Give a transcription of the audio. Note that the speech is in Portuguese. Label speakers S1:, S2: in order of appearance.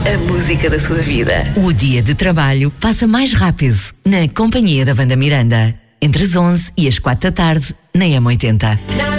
S1: a música da sua vida.
S2: O dia de trabalho passa mais rápido na companhia da Wanda Miranda. Entre as 11 e as 4 da tarde, na M80.